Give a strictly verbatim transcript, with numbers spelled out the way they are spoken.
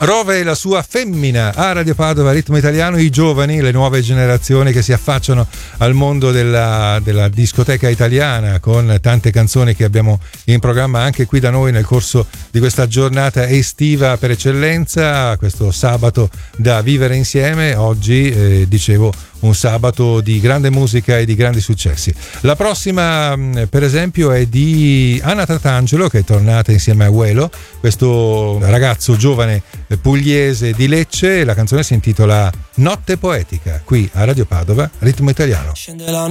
Rove e la sua femmina a Radio Padova, Ritmo Italiano, i giovani, le nuove generazioni che si affacciano al mondo della, della discoteca italiana con tante canzoni che abbiamo in programma anche qui da noi nel corso di questa giornata estiva per eccellenza, questo sabato da vivere insieme. Oggi eh, dicevo un sabato di grande musica e di grandi successi. La prossima per esempio è di Anna Tatangelo, che è tornata insieme a Uelo, questo ragazzo giovane pugliese di Lecce. La canzone si intitola Notte Poetica, qui a Radio Padova, Ritmo Italiano. Scende la